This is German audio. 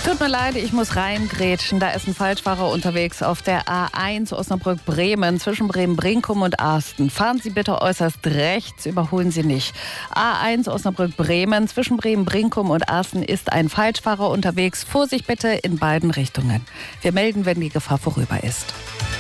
Tut mir leid, ich muss reingrätschen. Da ist ein Falschfahrer unterwegs auf der A1 Osnabrück-Bremen zwischen Bremen-Brinkum und Arsten. Fahren Sie bitte äußerst rechts, überholen Sie nicht. A1 Osnabrück-Bremen zwischen Bremen-Brinkum und Arsten ist ein Falschfahrer unterwegs. Vorsicht bitte in beiden Richtungen. Wir melden, wenn die Gefahr vorüber ist.